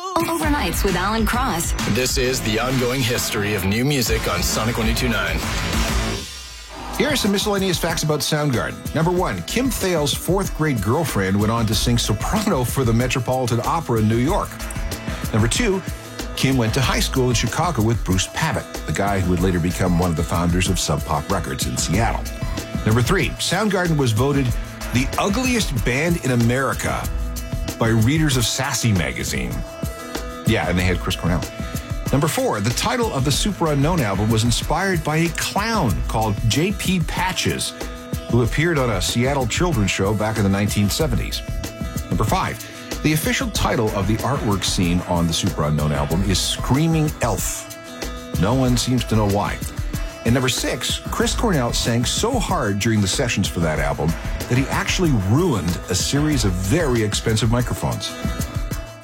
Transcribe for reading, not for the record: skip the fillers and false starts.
Overnights with Alan Cross. This is the ongoing history of new music on Sonic 102.9. Here are some miscellaneous facts about Soundgarden. Number one, Kim Thayil's fourth-grade girlfriend went on to sing soprano for the Metropolitan Opera in New York. Number two, Kim went to high school in Chicago with Bruce Pavitt, the guy who would later become one of the founders of Sub Pop Records in Seattle. Number three, Soundgarden was voted the ugliest band in America by readers of Sassy magazine. Yeah, and they had Chris Cornell. Number four, the title of the Super Unknown album was inspired by a clown called J.P. Patches, who appeared on a Seattle children's show back in the 1970s. Number five, the official title of the artwork seen on the Super Unknown album is Screaming Elf. No one seems to know why. And number six, Chris Cornell sang so hard during the sessions for that album that he actually ruined a series of very expensive microphones.